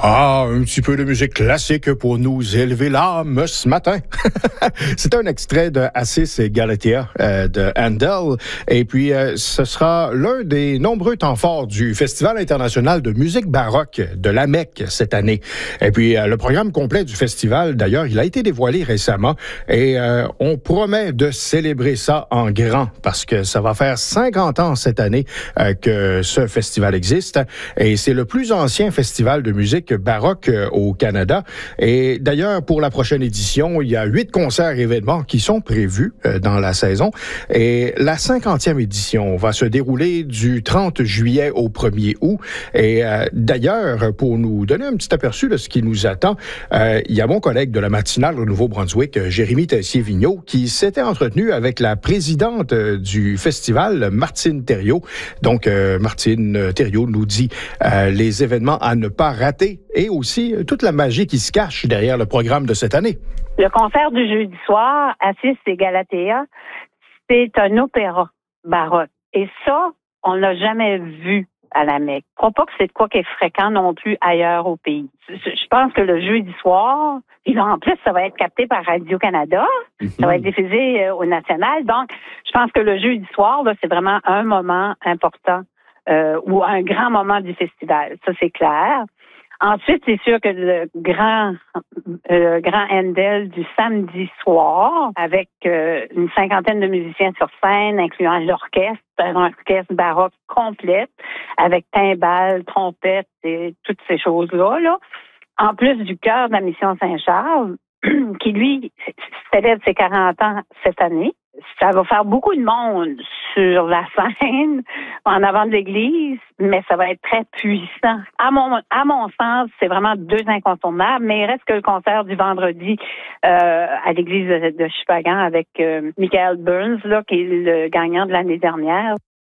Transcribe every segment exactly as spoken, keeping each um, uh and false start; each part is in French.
Ah, un petit peu de musique classique pour nous élever l'âme ce matin. C'est un extrait de Assis et Galatea euh, de Handel. Et puis, euh, ce sera l'un des nombreux temps forts du Festival international de musique baroque de la Mecque cette année. Et puis, euh, le programme complet du festival, d'ailleurs, il a été dévoilé récemment. Et euh, on promet de célébrer ça en grand parce que ça va faire cinquante ans cette année euh, que ce festival existe. Et c'est le plus ancien festival de musique baroque au Canada. Et d'ailleurs, pour la prochaine édition, il y a huit concerts et événements qui sont prévus euh, dans la saison. Et la cinquantième édition va se dérouler du trente juillet au premier août. Et euh, d'ailleurs, pour nous donner un petit aperçu de ce qui nous attend, euh, il y a mon collègue de la matinale au Nouveau-Brunswick, Jérémy Tessier-Vigneault, qui s'était entretenu avec la présidente du festival, Martine Thériault. Donc, euh, Martine Thériault nous dit euh, les événements à ne pas rater et aussi toute la magie qui se cache derrière le programme de cette année. Le concert du jeudi soir, Assis et Galatea, c'est un opéra baroque. Et ça, on l'a jamais vu à la Mecque. Je crois pas que c'est de quoi qui est fréquent non plus ailleurs au pays. Je pense que le jeudi soir, et en plus, ça va être capté par Radio-Canada, mm-hmm. Ça va être diffusé au national. Donc, je pense que le jeudi soir, là, c'est vraiment un moment important euh, ou un grand moment du festival. Ça, c'est clair. Ensuite, c'est sûr que le grand, euh, grand Handel du samedi soir, avec euh, une cinquantaine de musiciens sur scène, incluant l'orchestre, un orchestre baroque complète, avec timbales, trompettes et toutes ces choses-là, là. En plus du chœur de la Mission Saint-Charles, qui, lui, célèbre ses quarante ans cette année. Ça va faire beaucoup de monde sur la scène, en avant de l'église, mais ça va être très puissant. À mon, à mon sens, c'est vraiment deux incontournables, mais il reste que le concert du vendredi euh, à l'église de, de Chupagan avec euh, Michael Burns, là, qui est le gagnant de l'année dernière.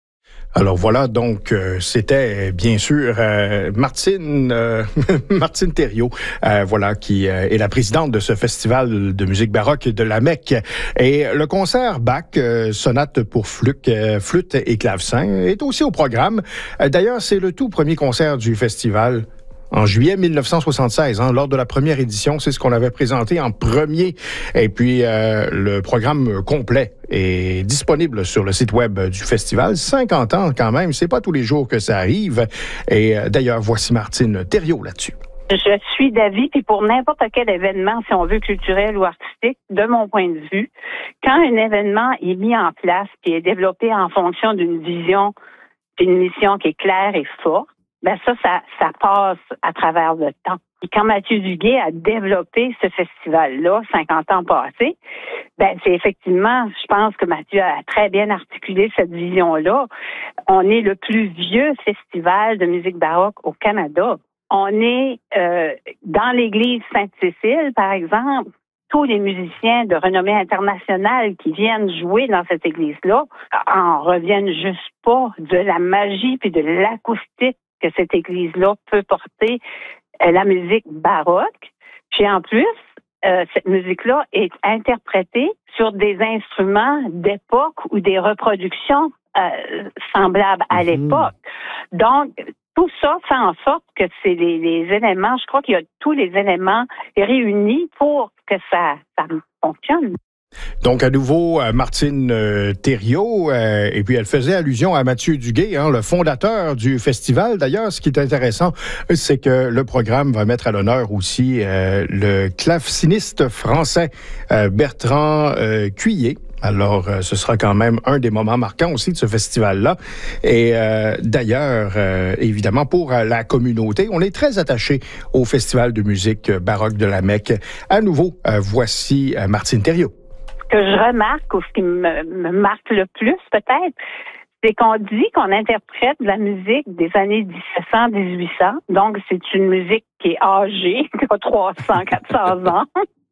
Alors voilà, donc euh, c'était bien sûr euh, Martine euh, Martine Thériault, euh, voilà, qui euh, est la présidente de ce festival de musique baroque de la Mecque. Et le concert Bach, euh, sonate pour flûte, euh, flûte et clavecin, est aussi au programme. Euh, d'ailleurs, c'est le tout premier concert du festival. En juillet mille neuf cent soixante-seize, hein, lors de la première édition, c'est ce qu'on avait présenté en premier. Et puis, euh, le programme complet est disponible sur le site web du festival. cinquante ans quand même, c'est pas tous les jours que ça arrive. Et euh, d'ailleurs, voici Martine Thériault là-dessus. Je suis d'avis, puis pour n'importe quel événement, si on veut culturel ou artistique, de mon point de vue, quand un événement est mis en place et est développé en fonction d'une vision, d'une mission qui est claire et forte, ben ça, ça, ça passe à travers le temps. Et quand Mathieu Duguay a développé ce festival-là, cinquante ans passés, ben c'est effectivement, je pense que Mathieu a très bien articulé cette vision-là. On est le plus vieux festival de musique baroque au Canada. On est euh, dans l'église Sainte-Cécile, par exemple. Tous les musiciens de renommée internationale qui viennent jouer dans cette église-là en reviennent juste pas de la magie puis de l'acoustique que cette église-là peut porter euh, la musique baroque. Puis en plus, euh, cette musique-là est interprétée sur des instruments d'époque ou des reproductions euh, semblables à l'époque. Donc, tout ça fait en sorte que c'est les, les éléments, je crois qu'il y a tous les éléments réunis pour que ça, ça fonctionne. Donc, à nouveau, euh, Martine euh, Thériault, euh, et puis elle faisait allusion à Mathieu Duguay, hein, le fondateur du festival. D'ailleurs, ce qui est intéressant, c'est que le programme va mettre à l'honneur aussi euh, le claveciniste français euh, Bertrand euh, Cuillet. Alors, euh, ce sera quand même un des moments marquants aussi de ce festival-là. Et euh, d'ailleurs, euh, évidemment, pour euh, la communauté, on est très attaché au Festival de musique baroque de la Mecque. À nouveau, euh, voici euh, Martine Thériault. Ce que je remarque, ou ce qui me, me marque le plus peut-être, c'est qu'on dit qu'on interprète de la musique des années dix-sept cents, dix-huit cents. Donc, c'est une musique qui est âgée, qui a trois cents, quatre cents ans.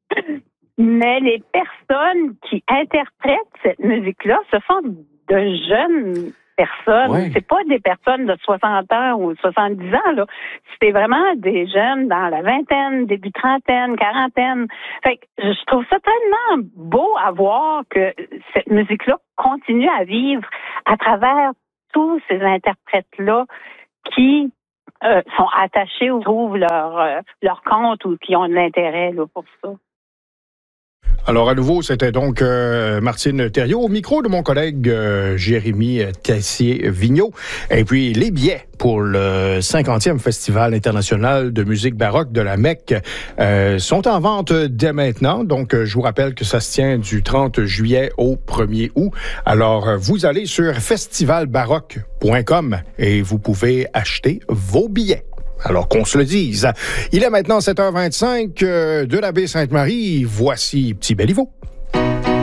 Mais les personnes qui interprètent cette musique-là, ce sont de jeunes personnes. Ouais. C'est pas des personnes de soixante ans ou soixante-dix ans, là. C'est vraiment des jeunes dans la vingtaine, début trentaine, quarantaine. Fait que je trouve ça tellement beau à voir que cette musique-là continue à vivre à travers tous ces interprètes-là qui euh, sont attachés ou trouvent leur, euh, leur compte ou qui ont de l'intérêt là, pour ça. Alors, à nouveau, c'était donc euh, Martine Thériault au micro de mon collègue euh, Jérémy Tessier-Vigneault. Et puis, les billets pour le cinquantième Festival international de musique baroque de la Mecque euh, sont en vente dès maintenant. Donc, je vous rappelle que ça se tient du trente juillet au premier août. Alors, vous allez sur festival baroque point com et vous pouvez acheter vos billets. Alors qu'on se le dise. Il est maintenant sept heures vingt-cinq euh, de la baie Sainte-Marie. Voici Petit Béliveau.